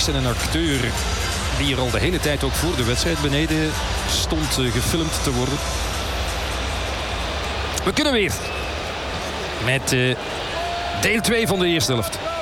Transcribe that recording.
en een acteur die er al de hele tijd ook voor de wedstrijd beneden stond gefilmd te worden. We kunnen weer met deel 2 van de eerste helft.